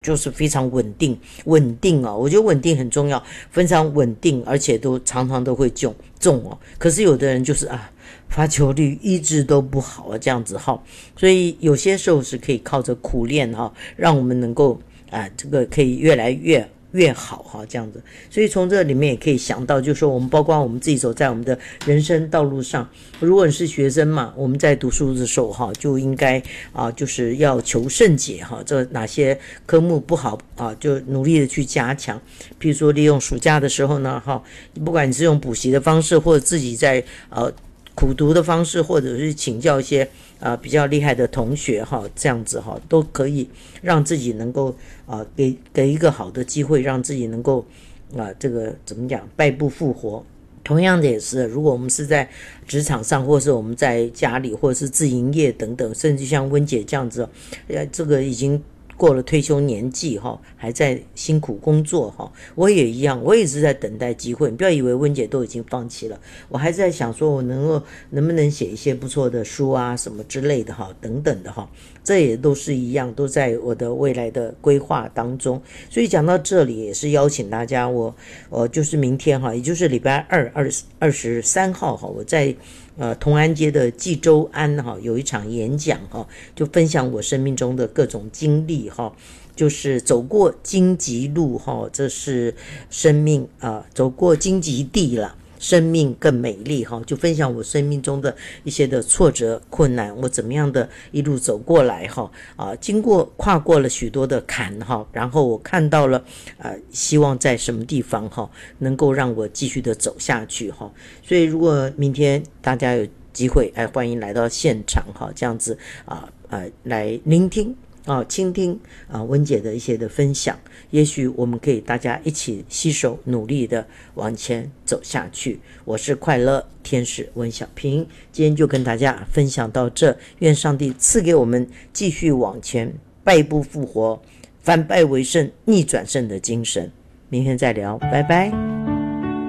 就是非常稳定哦，我觉得稳定很重要，非常稳定，而且都常常都会中哦。可是有的人就是发球率一直都不好啊，这样子哈。所以有些时候是可以靠着苦练哈，让我们能够这个可以越来越好哈，这样子。所以从这里面也可以想到，就是说我们包括我们自己走在我们的人生道路上，如果你是学生嘛，我们在读书的时候哈，就应该就是要求甚解哈，这哪些科目不好就努力的去加强。譬如说利用暑假的时候呢哈，不管你是用补习的方式，或者自己在苦读的方式，或者是请教一些比较厉害的同学哈，这样子哈，都可以让自己能够给一个好的机会，让自己能够这个怎么讲，败部复活。同样的也是，如果我们是在职场上，或是我们在家里，或者是自营业等等，甚至像温姐这样子，这个已经过了退休年纪哈，还在辛苦工作哈，我也一样，我也是在等待机会。你不要以为温姐都已经放弃了，我还在想说我能不能写一些不错的书什么之类的哈，等等的哈，这也都是一样，都在我的未来的规划当中。所以讲到这里，也是邀请大家，我就是明天哈，也就是礼拜23号哈，我在同安街的济州安哈有一场演讲哈，就分享我生命中的各种经历哈，就是走过荆棘路哈，这是生命走过荆棘地了，生命更美丽哈，就分享我生命中的一些的挫折困难，我怎么样的一路走过来哈跨过了许多的坎哈，然后我看到了希望在什么地方哈能够让我继续的走下去哈。所以如果明天大家有机会欢迎来到现场哈，这样子来聆听倾听温姐的一些的分享，也许我们可以大家一起携手努力的往前走下去。我是快乐天使温小平，今天就跟大家分享到这，愿上帝赐给我们继续往前败部复活，反败为胜，逆转胜的精神。明天再聊，拜拜。